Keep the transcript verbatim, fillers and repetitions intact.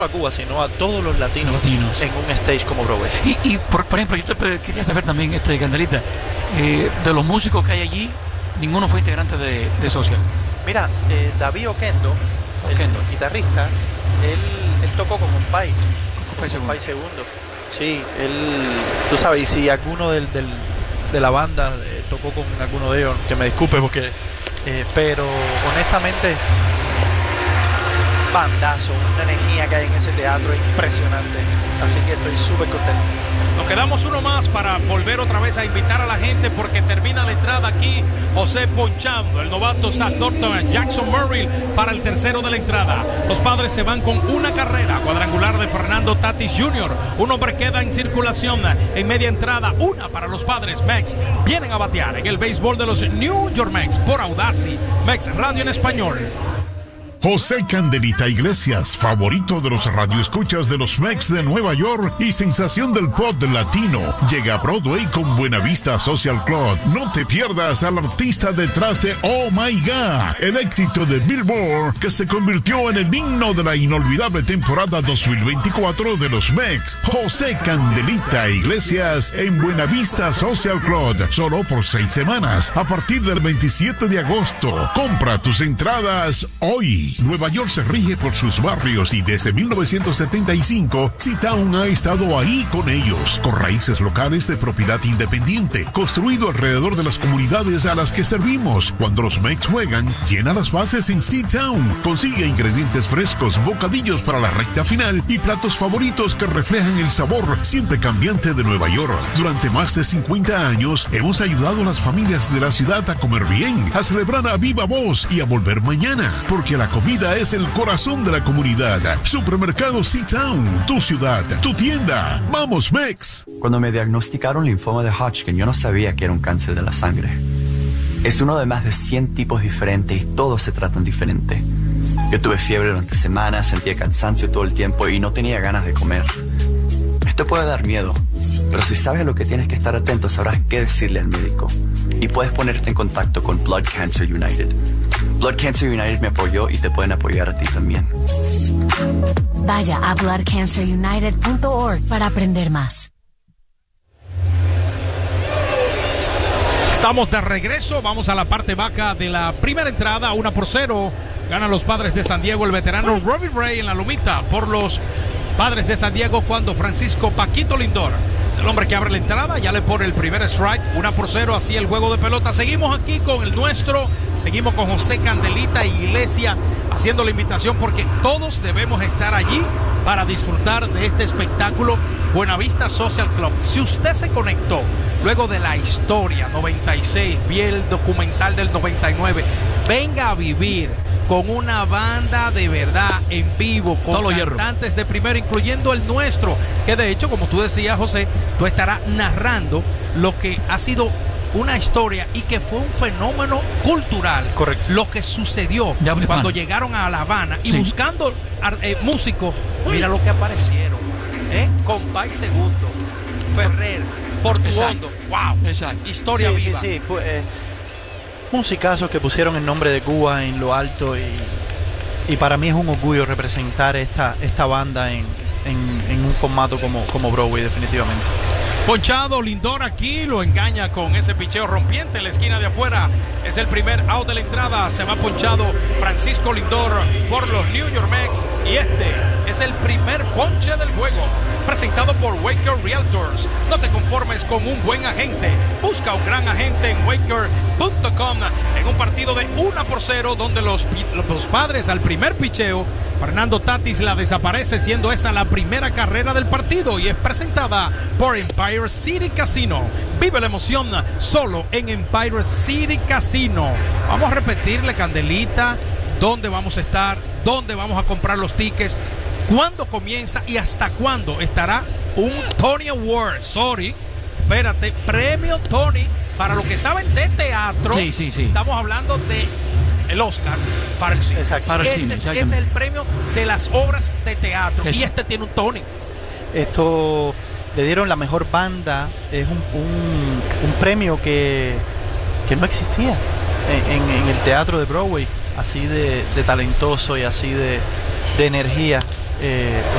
a Cuba, sino a todos los latinos, latinos. en un stage como Broadway. Y, y por, por ejemplo, yo te quería saber también, este Candelita, eh, de los músicos que hay allí, ninguno fue integrante de, de Social. Mira, eh, David Oquendo, Oquendo, el guitarrista, él, él tocó con Compay, Compay Segundo. Compay Segundo. Sí, él, tú sabes, y si alguno del, del, de la banda eh, tocó con alguno de ellos, que me disculpe porque, eh, pero honestamente, bandazo, una energía que hay en ese teatro impresionante, así que estoy súper contento. Nos quedamos uno más para volver otra vez a invitar a la gente porque termina la entrada aquí José ponchando el novato Zach Thornton, Jackson Murray para el tercero de la entrada. Los Padres se van con una carrera cuadrangular de Fernando Tatis junior Un hombre queda en circulación en media entrada, una para los Padres. Mex vienen a batear en el béisbol de los New York Mets por Audacy Mex Radio en español. José Candelita Iglesias, favorito de los radioescuchas de los Mex de Nueva York y sensación del pop latino, llega a Broadway con Buenavista Social Club. No te pierdas al artista detrás de Oh My God, el éxito de Billboard que se convirtió en el himno de la inolvidable temporada dos mil veinticuatro de los Mex. José Candelita Iglesias en Buenavista Social Club, solo por seis semanas, a partir del veintisiete de agosto. Compra tus entradas hoy. Nueva York se rige por sus barrios y desde mil novecientos setenta y cinco, C-Town ha estado ahí con ellos, con raíces locales de propiedad independiente, construido alrededor de las comunidades a las que servimos. Cuando los Mex juegan, llena las bases en C-Town. Consigue ingredientes frescos, bocadillos para la recta final y platos favoritos que reflejan el sabor siempre cambiante de Nueva York. Durante más de cincuenta años, hemos ayudado a las familias de la ciudad a comer bien, a celebrar a viva voz y a volver mañana, porque la comida es el corazón de la comunidad. Supermercado C-Town, tu ciudad, tu tienda. ¡Vamos, Mex! Cuando me diagnosticaron linfoma de Hodgkin, yo no sabía que era un cáncer de la sangre. Es uno de más de cien tipos diferentes y todos se tratan diferente. Yo tuve fiebre durante semanas, sentía cansancio todo el tiempo y no tenía ganas de comer. Esto puede dar miedo, pero si sabes a lo que tienes que estar atento, sabrás qué decirle al médico. Y puedes ponerte en contacto con Blood Cancer United. Blood Cancer United me apoyó y te pueden apoyar a ti también. Vaya a blood cancer united punto org para aprender más. Estamos de regreso, vamos a la parte baja de la primera entrada, una por cero. Ganan los Padres de San Diego, el veterano Robbie Ray en la lomita por los Padres de San Diego cuando Francisco Paquito Lindor es el hombre que abre la entrada, ya le pone el primer strike, una por cero, así el juego de pelota. Seguimos aquí con el nuestro, seguimos con José Candelita Iglesia haciendo la invitación porque todos debemos estar allí para disfrutar de este espectáculo Buenavista Social Club. Si usted se conectó luego de la historia noventa y seis, vi el documental del noventa y nueve, venga a vivir con una banda de verdad en vivo, con cantantes de primero, incluyendo el nuestro, que de hecho, como tú decías, José, tú estarás narrando lo que ha sido una historia y que fue un fenómeno cultural. Correcto. Lo que sucedió ya, cuando man. llegaron a La Habana y sí. buscando eh, músicos, mira lo que aparecieron, ¿eh? Compay Segundo, Ferrer, Portuondo, wow, exacto. Historia sí, viva. Sí, sí, pues, eh, musicazos que pusieron el nombre de Cuba en lo alto y, y para mí es un orgullo representar esta, esta banda en, en, en un formato como, como Broadway, definitivamente. Ponchado Lindor aquí, lo engaña con ese picheo rompiente en la esquina de afuera. Es el primer out de la entrada. Se va ponchado Francisco Lindor por los New York Mets. Y este es el primer ponche del juego, presentado por Waker Realtors. No te conformes con un buen agente. Busca un gran agente en waker punto com en un partido de una por cero donde los, los Padres al primer picheo, Fernando Tatis la desaparece, siendo esa la primera carrera del partido y es presentada por Empire City Casino. Vive la emoción solo en Empire City Casino. Vamos a repetirle, Candelita, dónde vamos a estar, dónde vamos a comprar los tickets, cuándo comienza y hasta cuándo estará un Tony Award. Sorry, espérate, premio Tony para los que saben de teatro. Sí, sí, sí. Estamos hablando de el Oscar para el cine. Exacto. Para el Ese, cine, ese es el premio de las obras de teatro. Exacto. Y este tiene un Tony. Esto le dieron la mejor banda, es un, un, un premio que, que no existía en, en, en el teatro de Broadway, así de, de talentoso y así de, de energía. eh,